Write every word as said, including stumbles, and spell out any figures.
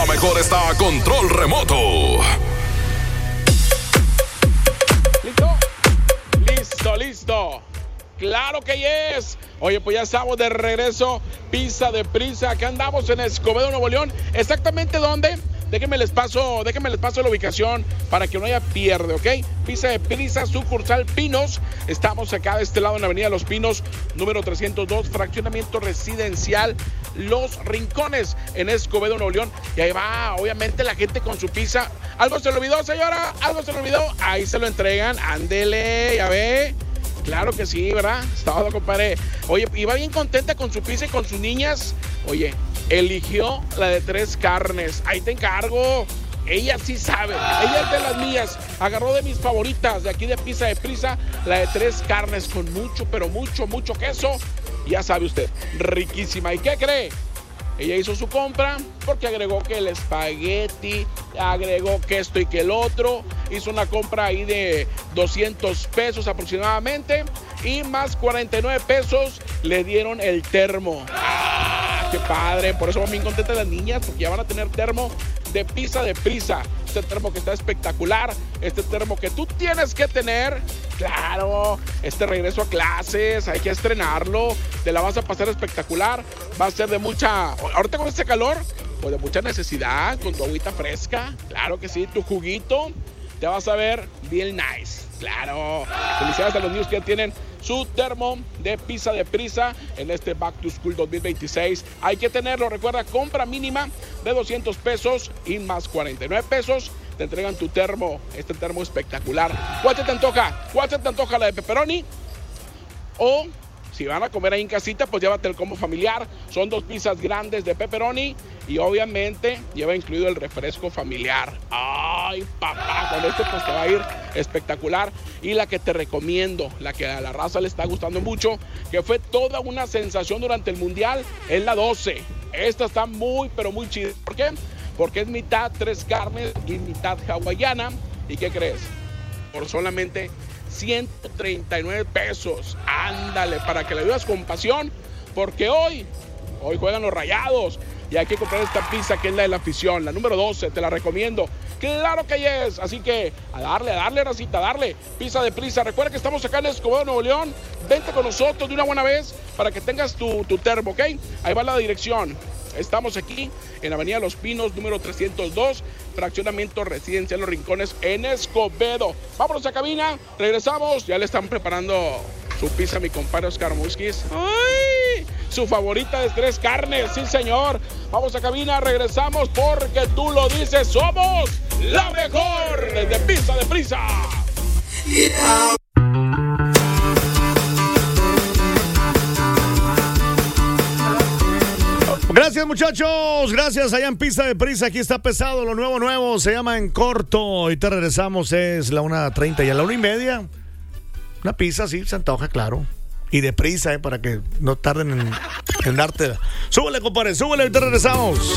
La mejor está a control remoto. ¿Listo? Listo, listo. Claro que yes. Oye, pues ya estamos de regreso. Pizza de Prisa. Acá andamos en Escobedo, Nuevo León. ¿Exactamente dónde? Déjenme les paso, déjenme les paso la ubicación para que no haya pierde, ¿ok? Pizza de Prisa, sucursal Pinos. Estamos acá de este lado en la avenida Los Pinos, número trescientos dos, fraccionamiento residencial Los Rincones, en Escobedo, Nuevo León. Y ahí va, obviamente, la gente con su pizza. ¿Algo se le olvidó, señora? ¿Algo se le olvidó? Ahí se lo entregan. Ándele, ya ve. Claro que sí, ¿verdad? Estaba, compadre. Oye, iba bien contenta con su pizza y con sus niñas. Oye, eligió la de tres carnes. Ahí te encargo. Ella sí sabe. Ella es de las mías. Agarró de mis favoritas de aquí de Pizza de Prisa, la de tres carnes con mucho, pero mucho, mucho queso. Ya sabe usted, riquísima. ¿Y qué cree? Ella hizo su compra porque agregó que el espagueti, agregó que esto y que el otro. Hizo una compra ahí de doscientos pesos aproximadamente. Y más cuarenta y nueve pesos le dieron el termo. ¡Ah, qué padre! Por eso van bien contentas las niñas, porque ya van a tener termo de Pizza de Prisa. Este termo que está espectacular. Este termo que tú tienes que tener. Claro, este regreso a clases, hay que estrenarlo. Te la vas a pasar espectacular. Va a ser de mucha... Ahorita con este calor, pues de mucha necesidad. Con tu agüita fresca. Claro que sí, tu juguito. Te vas a ver bien nice. Claro. Felicidades a los niños que ya tienen su termo de Pizza de Prisa en este Back to School dos mil veintiséis. Hay que tenerlo. Recuerda, compra mínima de doscientos pesos y más cuarenta y nueve pesos. Te entregan tu termo, este termo espectacular. ¿Cuál se te antoja? ¿Cuál se te antoja? ¿La de pepperoni? O si van a comer ahí en casita, pues llévate el combo familiar. Son dos pizzas grandes de pepperoni y obviamente lleva incluido el refresco familiar. Ay, papá, con esto pues te va a ir espectacular. Y la que te recomiendo, la que a la raza le está gustando mucho, que fue toda una sensación durante el Mundial, es la doce. Esta está muy, pero muy chida. ¿Por qué? Porque es mitad tres carnes y mitad hawaiana. ¿Y qué crees? Por solamente ciento treinta y nueve pesos. Ándale, para que le vivas con pasión, porque hoy, hoy juegan los Rayados y hay que comprar esta pizza que es la de la afición, la número doce, te la recomiendo. Claro que es, así que a darle, a darle, racita, a darle. Pizza de Prisa. Recuerda que estamos acá en Escobedo, Nuevo León. Vente con nosotros de una buena vez para que tengas tu, tu termo, ¿ok? Ahí va la dirección. Estamos aquí en la avenida Los Pinos, número trescientos dos, fraccionamiento residencial Los Rincones, en Escobedo. Vámonos a cabina, regresamos. Ya le están preparando su pizza a mi compadre Oscar Musquiz. ¡Ay! Su favorita de tres carnes, sí señor. Vamos a cabina, regresamos porque tú lo dices, somos la mejor desde Pizza de Prisa. Yeah. Gracias, muchachos, gracias allá en Pizza de Prisa. Aquí está pesado, lo nuevo, nuevo, se llama En Corto. Y te regresamos, es la una treinta y a la una y media. Una pizza, sí, se antoja, claro. Y de prisa, eh, para que no tarden en, en darte. Súbele, compadre, súbele y te regresamos.